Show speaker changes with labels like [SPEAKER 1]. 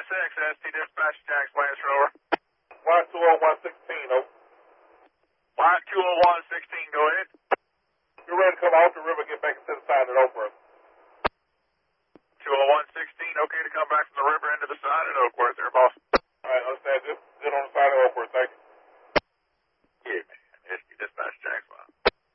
[SPEAKER 1] ST Dispatch, Jack's Lance Rover.
[SPEAKER 2] Line 20116, over.
[SPEAKER 1] Line 20116, go ahead.
[SPEAKER 2] You're ready to come off the river, get back into the side of it over.